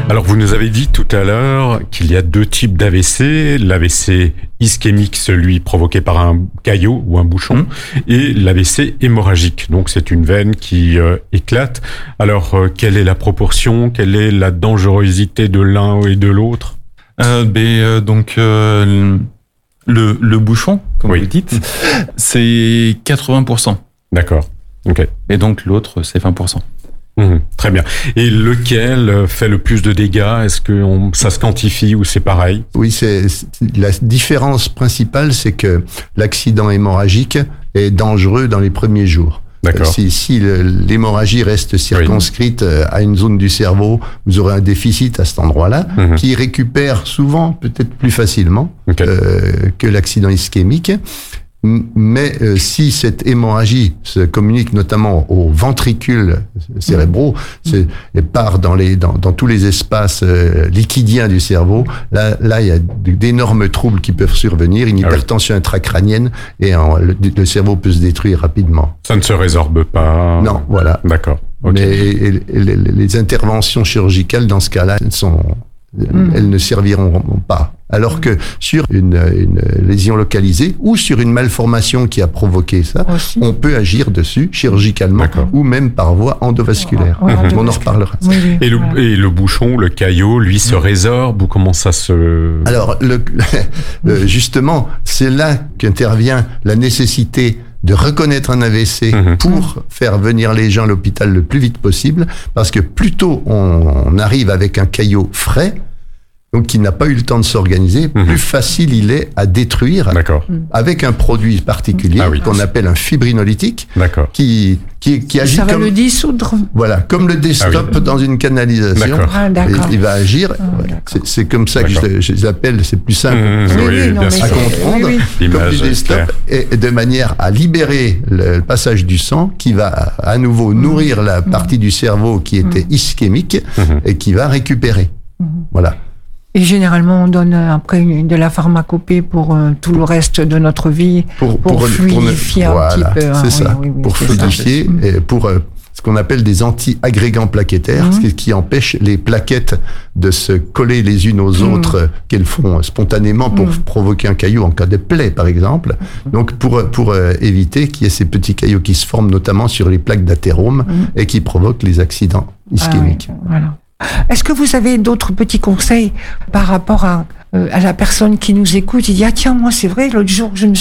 Alors, vous nous avez dit tout à l'heure qu'il y a 2 types d'AVC, l'AVC ischémique, celui provoqué par un caillot ou un bouchon, et l'AVC hémorragique. Donc, c'est une veine qui éclate. Alors, quelle est la proportion? Quelle est la dangerosité de l'un et de l'autre? Le bouchon, comme vous dites, c'est 80%. D'accord. Ok. Et donc, l'autre, c'est 20%. Très bien. Et lequel fait le plus de dégâts? Est-ce que ça se quantifie ou c'est pareil? Oui, la différence principale, c'est que l'accident hémorragique est dangereux dans les premiers jours. D'accord. Si l'hémorragie reste circonscrite à une zone du cerveau, vous aurez un déficit à cet endroit-là, qui récupère souvent, peut-être plus facilement que l'accident ischémique. Mais si cette hémorragie se communique notamment aux ventricules cérébraux, et part dans tous les espaces liquidiens du cerveau, là il y a d'énormes troubles qui peuvent survenir, une hypertension intracrânienne, et le cerveau peut se détruire rapidement. Ça ne se résorbe pas? Non, voilà. D'accord. Mais les interventions chirurgicales dans ce cas-là elles ne serviront pas. Alors que sur une lésion localisée ou sur une malformation qui a provoqué ça, on peut agir dessus chirurgicalement ou même par voie endovasculaire. On en reparlera. Et le bouchon, le caillot, lui, se résorbe ou comment ça se... Alors, justement, c'est là qu'intervient la nécessité de reconnaître un AVC pour faire venir les gens à l'hôpital le plus vite possible, parce que plus tôt on arrive avec un caillot frais, donc qui n'a pas eu le temps de s'organiser, plus facile il est à détruire avec un produit particulier qu'on appelle un fibrinolytique, qui agit ça va comme le dissoudre. Voilà, comme le déstope dans une canalisation. Il va agir. C'est comme ça que je l'appelle. C'est plus simple à comprendre. Comme du déstope, et de manière à libérer le passage du sang, qui va à nouveau nourrir la partie du cerveau qui était ischémique et qui va récupérer. Voilà. Et généralement, on donne après de la pharmacopée pour tout le reste de notre vie, pour fluidifier un petit peu. C'est ça, pour fluidifier et pour ce qu'on appelle des anti-agrégants plaquettaires, ce qui empêche les plaquettes de se coller les unes aux autres qu'elles font spontanément pour provoquer un caillot en cas de plaie, par exemple. Donc, pour éviter qu'il y ait ces petits caillots qui se forment notamment sur les plaques d'athérome et qui provoquent les accidents ischémiques. Voilà. Est-ce que vous avez d'autres petits conseils par rapport à la personne qui nous écoute? Il dit, tiens, moi, c'est vrai, l'autre jour, je me